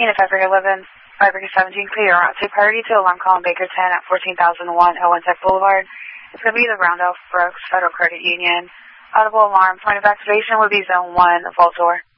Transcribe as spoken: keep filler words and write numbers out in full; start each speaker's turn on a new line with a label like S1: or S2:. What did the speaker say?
S1: Unit five Breaker eleven, five Breaker seventeen, clear. Take priority to alarm call on Baker ten at fourteen thousand one Owen Tech Boulevard. It's going to be the Round Off Brooks Federal Credit Union. Audible alarm. Point of activation would be zone one, the vault door.